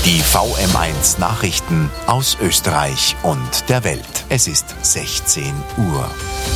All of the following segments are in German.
Die VM1 Nachrichten aus Österreich und der Welt. Es ist 16 Uhr.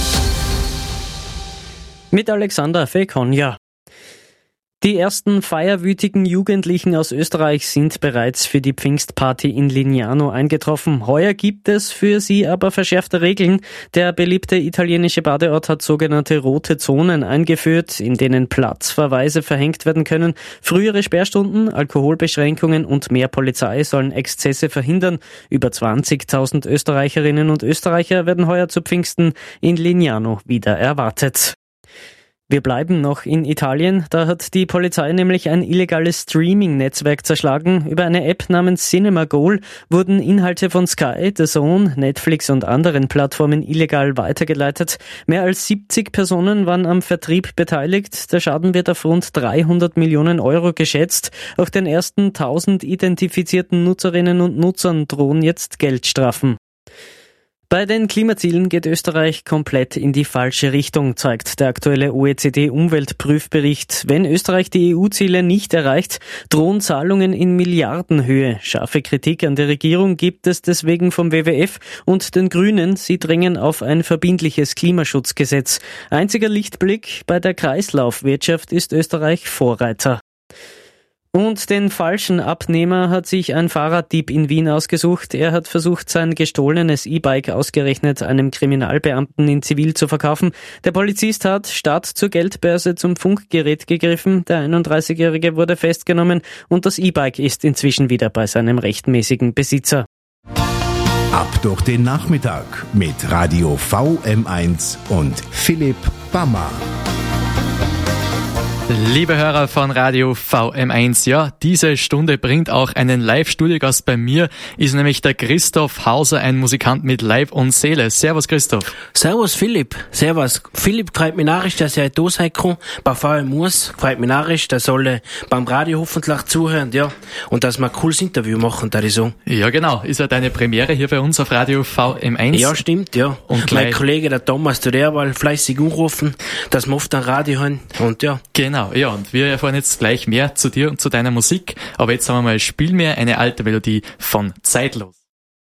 Mit Alexander Fekonja. Die ersten feierwütigen Jugendlichen aus Österreich sind bereits für die Pfingstparty in Lignano eingetroffen. Heuer gibt es für sie aber verschärfte Regeln. Der beliebte italienische Badeort hat sogenannte rote Zonen eingeführt, in denen Platzverweise verhängt werden können. Frühere Sperrstunden, Alkoholbeschränkungen und mehr Polizei sollen Exzesse verhindern. Über 20.000 Österreicherinnen und Österreicher werden heuer zu Pfingsten in Lignano wieder erwartet. Wir bleiben noch in Italien. Da hat die Polizei nämlich ein illegales Streaming-Netzwerk zerschlagen. Über eine App namens Cinema Goal wurden Inhalte von Sky, DAZN, Netflix und anderen Plattformen illegal weitergeleitet. Mehr als 70 Personen waren am Vertrieb beteiligt. Der Schaden wird auf rund 300 Millionen Euro geschätzt. Auch den ersten 1000 identifizierten Nutzerinnen und Nutzern drohen jetzt Geldstrafen. Bei den Klimazielen geht Österreich komplett in die falsche Richtung, zeigt der aktuelle OECD-Umweltprüfbericht. Wenn Österreich die EU-Ziele nicht erreicht, drohen Zahlungen in Milliardenhöhe. Scharfe Kritik an der Regierung gibt es deswegen vom WWF und den Grünen. Sie drängen auf ein verbindliches Klimaschutzgesetz. Einziger Lichtblick: bei der Kreislaufwirtschaft ist Österreich Vorreiter. Und den falschen Abnehmer hat sich ein Fahrraddieb in Wien ausgesucht. Er hat versucht, sein gestohlenes E-Bike ausgerechnet einem Kriminalbeamten in Zivil zu verkaufen. Der Polizist hat statt zur Geldbörse zum Funkgerät gegriffen. Der 31-Jährige wurde festgenommen und das E-Bike ist inzwischen wieder bei seinem rechtmäßigen Besitzer. Ab durch den Nachmittag mit Radio VM1 und Philipp Bammer. Liebe Hörer von Radio VM1, ja, diese Stunde bringt auch einen Live-Studiogast bei mir, ist nämlich der Christoph Hauser, ein Musikant mit Leib und Seele. Servus Christoph. Servus Philipp. Servus. Philipp, freut mich narrisch, dass ich heute da sein kann. Bei VM1 freut mich narrisch, dass alle beim Radio hoffentlich zuhören, ja. Und dass wir ein cooles Interview machen, da ich so. Ja, genau. Ist ja deine Premiere hier bei uns auf Radio VM1. Ja, stimmt, ja. Und mein Kollege, der Thomas, der war fleißig anrufen, dass wir oft ein Radio hören. Und ja. Genau, ja, und wir erfahren jetzt gleich mehr zu dir und zu deiner Musik. Aber jetzt sagen wir mal, spiel mir eine alte Melodie von Zeitlos.